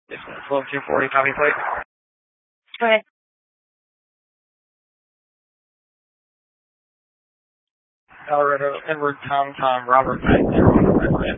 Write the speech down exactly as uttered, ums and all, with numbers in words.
Flow two forty, copy plate. Go ahead. Colorado, Edward, Tom, Tom, Robert, Mike, Zero, Red, Red.